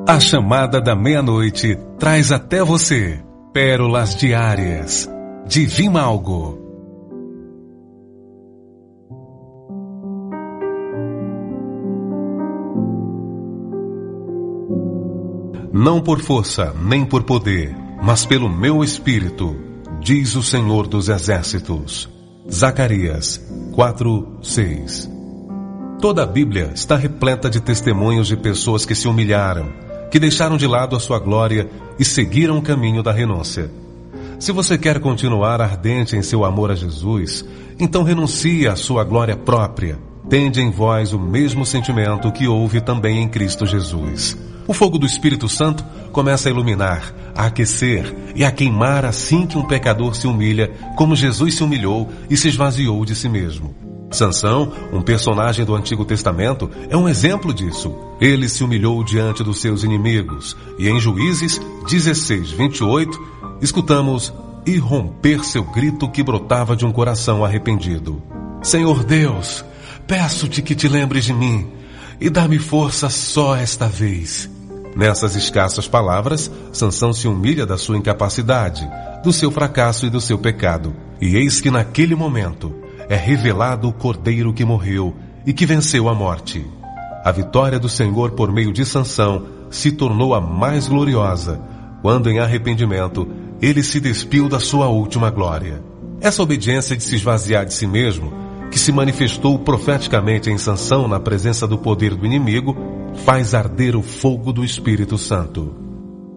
A chamada da meia-noite traz até você pérolas diárias de Vimalgo. Não por força, nem por poder, mas pelo meu Espírito, diz o Senhor dos Exércitos. Zacarias 4:6. Toda a Bíblia está repleta de testemunhos de pessoas que se humilharam, que deixaram de lado a sua glória e seguiram o caminho da renúncia. Se você quer continuar ardente em seu amor a Jesus, então renuncie à sua glória própria. Tende em vós o mesmo sentimento que houve também em Cristo Jesus. O fogo do Espírito Santo começa a iluminar, a aquecer e a queimar assim que um pecador se humilha, como Jesus se humilhou e se esvaziou de si mesmo. Sansão, um personagem do Antigo Testamento, é um exemplo disso. Ele se humilhou diante dos seus inimigos e em Juízes 16:28, escutamos e romper seu grito que brotava de um coração arrependido. Senhor Deus, peço-te que te lembres de mim e dá-me força só esta vez. Nessas escassas palavras, Sansão se humilha da sua incapacidade, do seu fracasso e do seu pecado. E eis que naquele momento é revelado o Cordeiro que morreu e que venceu a morte. A vitória do Senhor por meio de Sansão se tornou a mais gloriosa, quando em arrependimento ele se despiu da sua última glória. Essa obediência de se esvaziar de si mesmo, que se manifestou profeticamente em Sansão na presença do poder do inimigo, faz arder o fogo do Espírito Santo.